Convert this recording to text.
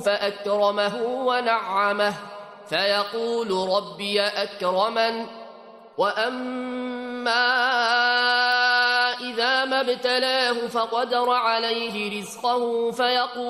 فأكرمه ونعمه فيقول ربي أكرمن وأما إذا ما ابتلاه فقدر عليه رزقه فيقول